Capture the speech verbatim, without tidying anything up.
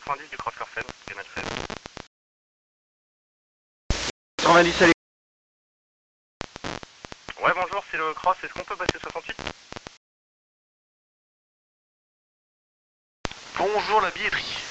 quatre-vingt-dix du Cross Corsen, Canal seize. quatre-vingt-dix à l'écoute. Ouais, bonjour, c'est le Cross, est-ce qu'on peut passer soixante-huit? Bonjour la billetterie.